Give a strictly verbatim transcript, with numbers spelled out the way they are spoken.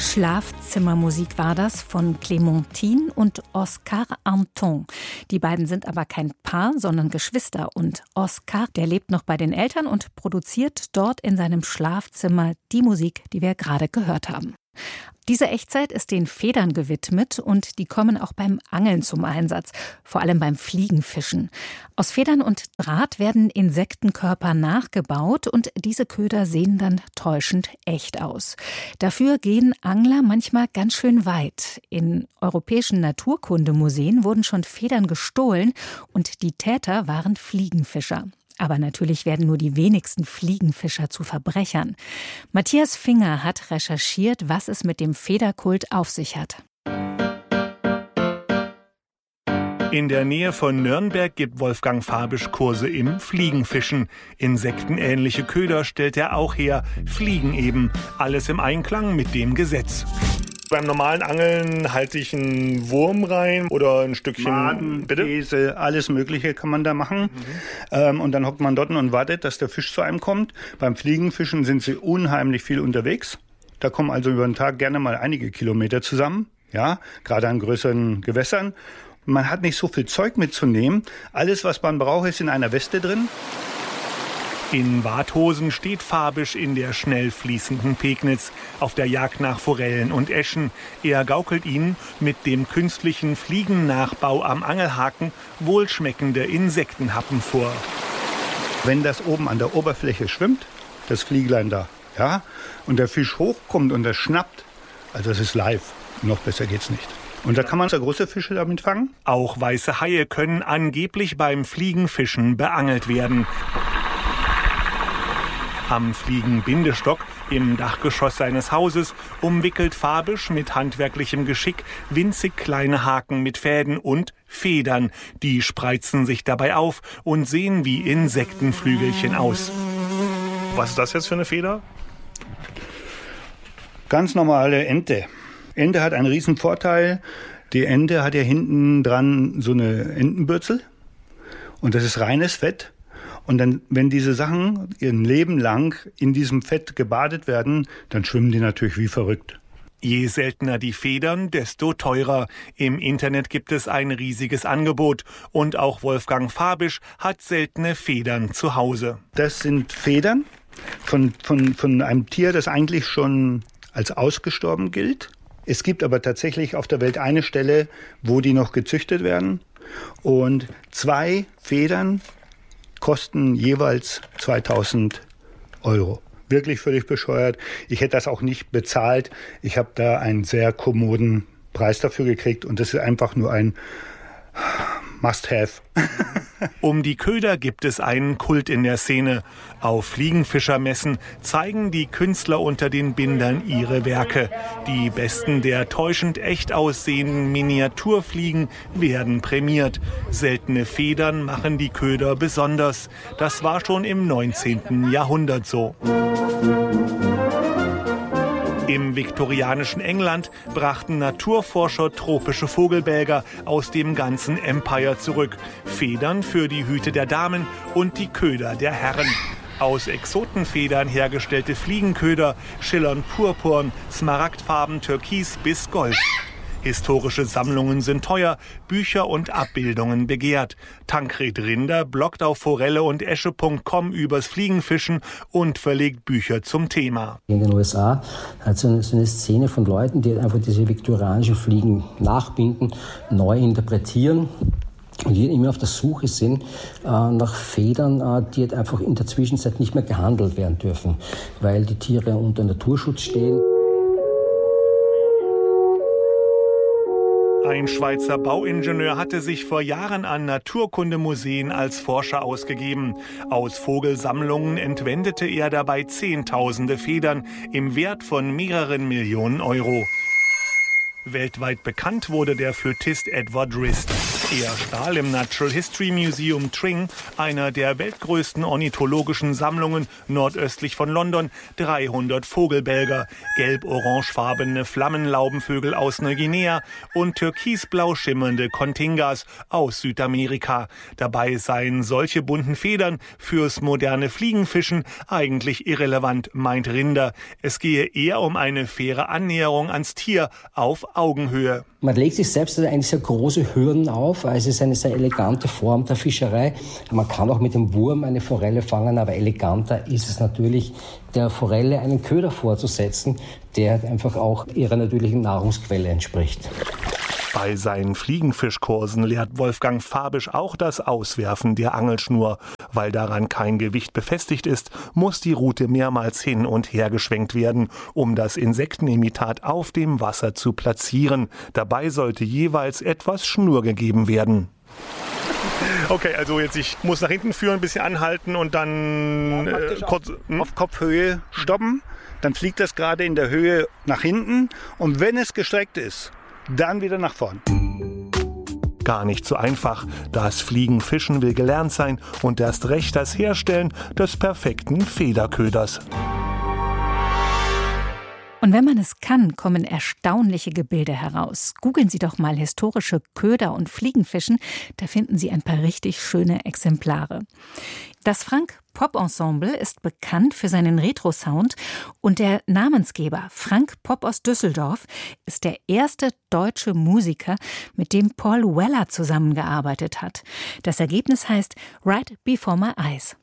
Schlafzimmermusik war das von Clémentine und Oscar Anton. Die beiden sind aber kein Paar, sondern Geschwister. Und Oscar, der lebt noch bei den Eltern und produziert dort in seinem Schlafzimmer die Musik, die wir gerade gehört haben. Diese Echtzeit ist den Federn gewidmet und die kommen auch beim Angeln zum Einsatz, vor allem beim Fliegenfischen. Aus Federn und Draht werden Insektenkörper nachgebaut und diese Köder sehen dann täuschend echt aus. Dafür gehen Angler manchmal ganz schön weit. In europäischen Naturkundemuseen wurden schon Federn gestohlen und die Täter waren Fliegenfischer. Aber natürlich werden nur die wenigsten Fliegenfischer zu Verbrechern. Matthias Finger hat recherchiert, was es mit dem Federkult auf sich hat. In der Nähe von Nürnberg gibt Wolfgang Fabisch Kurse im Fliegenfischen. Insektenähnliche Köder stellt er auch her, Fliegen eben. Alles im Einklang mit dem Gesetz. Beim normalen Angeln halte ich einen Wurm rein oder ein Stückchen Maden, Bitte? Käse, alles Mögliche kann man da machen. Mhm. Ähm, und dann hockt man dort und wartet, dass der Fisch zu einem kommt. Beim Fliegenfischen sind sie unheimlich viel unterwegs. Da kommen also über den Tag gerne mal einige Kilometer zusammen. Ja, gerade an größeren Gewässern. Man hat nicht so viel Zeug mitzunehmen. Alles, was man braucht, ist in einer Weste drin. In Warthosen steht Fabisch in der schnell fließenden Pegnitz auf der Jagd nach Forellen und Äschen. Er gaukelt ihnen mit dem künstlichen Fliegennachbau am Angelhaken wohlschmeckende Insektenhappen vor. Wenn das oben an der Oberfläche schwimmt, das Flieglein da, ja, und der Fisch hochkommt und das schnappt, also das ist live. Noch besser geht's nicht. Und da kann man so große Fische damit fangen. Auch weiße Haie können angeblich beim Fliegenfischen beangelt werden. Am Fliegenbindestock im Dachgeschoss seines Hauses umwickelt Fabisch mit handwerklichem Geschick winzig kleine Haken mit Fäden und Federn. Die spreizen sich dabei auf und sehen wie Insektenflügelchen aus. Was ist das jetzt für eine Feder? Ganz normale Ente. Ente hat einen riesen Vorteil. Die Ente hat ja hinten dran so eine Entenbürzel und das ist reines Fett. Und dann, wenn diese Sachen ihr Leben lang in diesem Fett gebadet werden, dann schwimmen die natürlich wie verrückt. Je seltener die Federn, desto teurer. Im Internet gibt es ein riesiges Angebot. Und auch Wolfgang Fabisch hat seltene Federn zu Hause. Das sind Federn von, von, von einem Tier, das eigentlich schon als ausgestorben gilt. Es gibt aber tatsächlich auf der Welt eine Stelle, wo die noch gezüchtet werden. Und zwei Federn kosten jeweils zweitausend Euro. Wirklich völlig bescheuert. Ich hätte das auch nicht bezahlt. Ich habe da einen sehr kommoden Preis dafür gekriegt und das ist einfach nur ein Must-have. Um die Köder gibt es einen Kult in der Szene. Auf Fliegenfischermessen zeigen die Künstler unter den Bindern ihre Werke. Die besten der täuschend echt aussehenden Miniaturfliegen werden prämiert. Seltene Federn machen die Köder besonders. Das war schon im neunzehnten Jahrhundert so. Im viktorianischen England brachten Naturforscher tropische Vogelbälger aus dem ganzen Empire zurück. Federn für die Hüte der Damen und die Köder der Herren. Aus Exotenfedern hergestellte Fliegenköder schillern purpurn, smaragdfarben, türkis bis gold. Historische Sammlungen sind teuer, Bücher und Abbildungen begehrt. Tankred Rinder bloggt auf forelle und esche punkt com übers Fliegenfischen und verlegt Bücher zum Thema. In den U S A hat es so eine Szene von Leuten, die einfach diese viktorianischen Fliegen nachbinden, neu interpretieren. Und die immer auf der Suche sind äh, nach Federn, äh, die halt einfach in der Zwischenzeit nicht mehr gehandelt werden dürfen, weil die Tiere unter Naturschutz stehen. Ein Schweizer Bauingenieur hatte sich vor Jahren an Naturkundemuseen als Forscher ausgegeben. Aus Vogelsammlungen entwendete er dabei Zehntausende Federn im Wert von mehreren Millionen Euro. Weltweit bekannt wurde der Flötist Edward Rist. Ehrstahl im Natural History Museum Tring, einer der weltgrößten ornithologischen Sammlungen nordöstlich von London, dreihundert Vogelbälger, gelb-orangefarbene Flammenlaubenvögel aus Neuguinea und türkisblau schimmernde Cotingas aus Südamerika. Dabei seien solche bunten Federn fürs moderne Fliegenfischen eigentlich irrelevant, meint Rinder. Es gehe eher um eine faire Annäherung ans Tier auf Augenhöhe. Man legt sich selbst eigentlich sehr große Hürden auf. Es ist eine sehr elegante Form der Fischerei. Man kann auch mit dem Wurm eine Forelle fangen, aber eleganter ist es natürlich, der Forelle einen Köder vorzusetzen, der einfach auch ihrer natürlichen Nahrungsquelle entspricht. Bei seinen Fliegenfischkursen lehrt Wolfgang Fabisch auch das Auswerfen der Angelschnur. Weil daran kein Gewicht befestigt ist, muss die Rute mehrmals hin und her geschwenkt werden, um das Insektenimitat auf dem Wasser zu platzieren. Dabei sollte jeweils etwas Schnur gegeben werden. Okay, also jetzt ich muss nach hinten führen, ein bisschen anhalten und dann ja, äh, kurz hm? auf Kopfhöhe stoppen. Dann fliegt das gerade in der Höhe nach hinten und wenn es gestreckt ist, dann wieder nach vorn. Gar nicht so einfach. Das Fliegenfischen will gelernt sein und erst recht das Herstellen des perfekten Federköders. Und wenn man es kann, kommen erstaunliche Gebilde heraus. Googeln Sie doch mal historische Köder und Fliegenfischen, da finden Sie ein paar richtig schöne Exemplare. Das Frank Pop Ensemble ist bekannt für seinen Retro-Sound und der Namensgeber Frank Pop aus Düsseldorf ist der erste deutsche Musiker, mit dem Paul Weller zusammengearbeitet hat. Das Ergebnis heißt Right Before My Eyes.